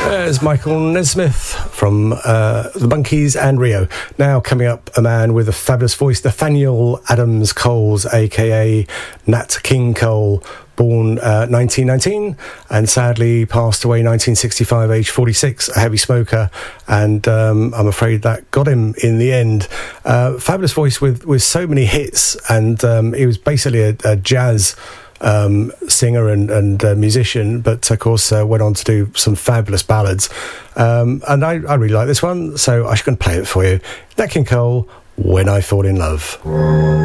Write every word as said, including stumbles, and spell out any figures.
There's Michael Nesmith from uh, the Monkees and Rio. Now coming up, a man with a fabulous voice, Nathaniel Adams Coles, aka Nat King Cole, born uh, nineteen nineteen and sadly passed away nineteen sixty-five, age forty-six, a heavy smoker, and um, I'm afraid that got him in the end. Uh, fabulous voice with, with so many hits, and um, he was basically a, a jazz um, singer and, and uh, musician, but of course uh, went on to do some fabulous ballads. Um, and I, I really like this one, so I'm just going to play it for you. Nat King Cole, When I Fall in Love.